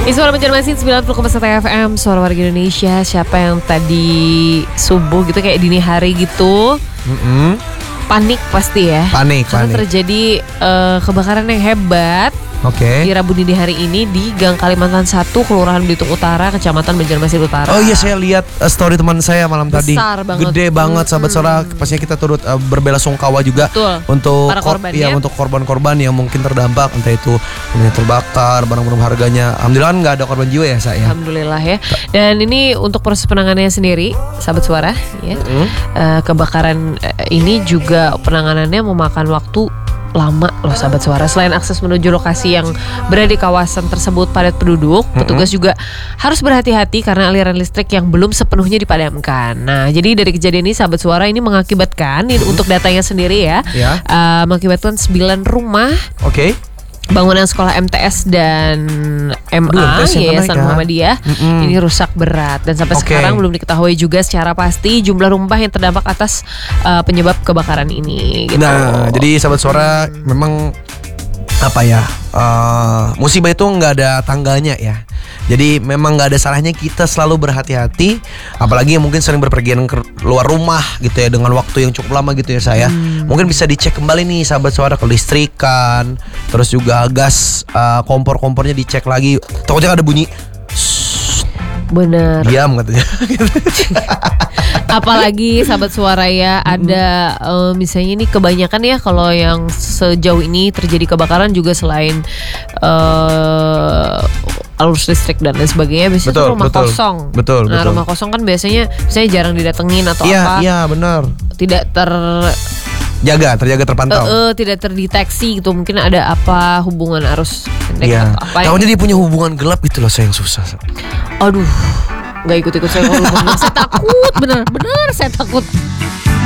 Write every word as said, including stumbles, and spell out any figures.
Suara Banjarmasin sembilan puluh koma satu F M, suara warga Indonesia. Siapa yang tadi subuh gitu kayak dini hari gitu Mm-mm. panik pasti ya. Panik, Karena panik. terjadi uh, kebakaran yang hebat Oke. di Rabu dini hari ini di Gang Kalimantan satu, Kelurahan Belitung Utara, Kecamatan Banjarmasin Utara. Oh iya, saya lihat uh, story teman saya malam tadi. Besar banget. Gede banget, sahabat Hmm. suara. Pastinya kita turut uh, berbela-sungkawa juga. Betul. Untuk Para kor- korban ya, ya. untuk korban-korban yang mungkin terdampak, entah itu rumahnya terbakar, barang-barang harganya. Alhamdulillah kan nggak ada korban jiwa ya, saya. Alhamdulillah ya. Dan ini untuk proses penanganannya sendiri, sahabat suara ya. Mm. Uh, kebakaran uh, ini juga penanganannya memakan waktu lama loh, sahabat suara. Selain akses menuju lokasi yang berada di kawasan tersebut padat penduduk, petugas juga harus berhati-hati karena aliran listrik yang belum sepenuhnya dipadamkan. Nah, jadi dari kejadian ini, sahabat suara, ini mengakibatkan ini untuk datanya sendiri ya, Ya. uh, mengakibatkan sembilan rumah, Oke. bangunan sekolah M T S dan M Aduh, A M T S yang Yayasan mana, Kak? Muhammadiyah Mm-mm. ini rusak berat dan sampai Oke. sekarang belum diketahui juga secara pasti jumlah rumah yang terdampak atas uh, penyebab kebakaran ini gitu. Nah, jadi sahabat suara, memang apa ya, uh, musibah itu nggak ada tanggalnya ya. Jadi memang nggak ada salahnya kita selalu berhati-hati, apalagi yang mungkin sering berpergian ke luar rumah gitu ya dengan waktu yang cukup lama gitu ya saya. Hmm. Mungkin bisa dicek kembali nih sahabat suara, kelistrikan, terus juga gas, uh, kompor-kompornya dicek lagi. Takutnya ada bunyi Bener. diam katanya. Apalagi sahabat suara ya, ada uh, misalnya ini kebanyakan ya kalau yang sejauh ini terjadi kebakaran juga selain uh, arus listrik dan lain sebagainya, biasanya Betul, tuh rumah betul. kosong. Betul, Nah, betul. rumah kosong kan biasanya biasanya jarang didatengin atau Iya, apa. iya benar. Tidak ter Jaga, terjaga, terpantau. eh, eh, tidak terdeteksi gitu, mungkin ada apa hubungan arus pendek Iya. atau apa ya. Takutnya dia punya hubungan gelap gitu loh, saya yang susah. Aduh, nggak ikut-ikut saya kalau hubungan. Saya takut, bener bener saya takut.